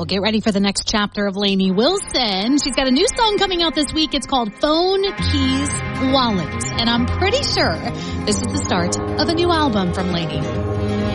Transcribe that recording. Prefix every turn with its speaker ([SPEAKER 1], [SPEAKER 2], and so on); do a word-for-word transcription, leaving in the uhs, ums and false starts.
[SPEAKER 1] Well, get ready for the next chapter of Lainey Wilson. She's got a new song coming out this week. It's called Phone, Keys, Wallet. And I'm pretty sure this is the start of a new album from Lainey.